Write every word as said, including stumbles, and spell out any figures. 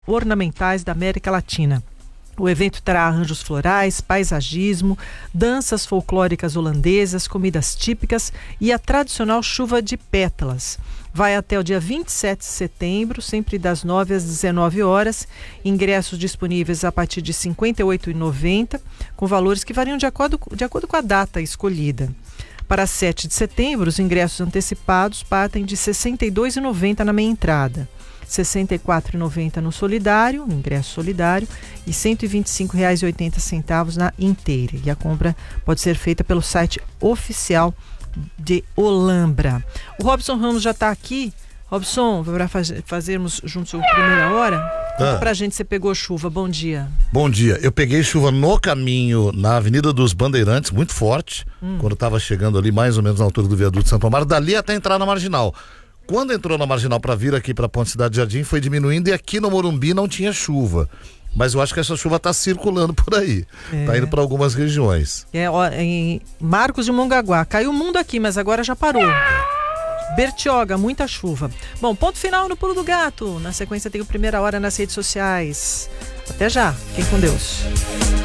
ornamentais da América Latina. O evento terá arranjos florais, paisagismo, danças folclóricas holandesas, comidas típicas e a tradicional chuva de pétalas. Vai até o dia vinte e sete de setembro, sempre das nove às dezenove horas. Ingressos disponíveis a partir de cinquenta e oito reais e noventa centavos, com valores que variam de acordo, de acordo com a data escolhida. Para sete de setembro, os ingressos antecipados partem de sessenta e dois reais e noventa centavos na meia entrada, sessenta e quatro reais e noventa centavos no solidário, no ingresso solidário, e cento e vinte e cinco reais e oitenta centavos na inteira. E a compra pode ser feita pelo site oficial de Olambra. O Robson Ramos já está aqui. Robson, para faz, fazermos juntos a primeira hora, conta ah. pra gente, você pegou chuva, bom dia. Bom dia, eu peguei chuva no caminho, na Avenida dos Bandeirantes, muito forte, hum. quando estava chegando ali mais ou menos na altura do viaduto de Santo Amaro, dali até entrar na Marginal. Quando entrou na Marginal para vir aqui para Ponte Cidade Jardim, foi diminuindo, e aqui no Morumbi não tinha chuva. Mas eu acho que essa chuva está circulando por aí. Está é. indo para algumas regiões. É, ó, em Marcos de Mongaguá, caiu o mundo aqui, mas agora já parou. Bertioga, muita chuva. Bom, ponto final no Pulo do Gato. Na sequência tem o Primeira Hora nas redes sociais. Até já. Fiquem com Deus.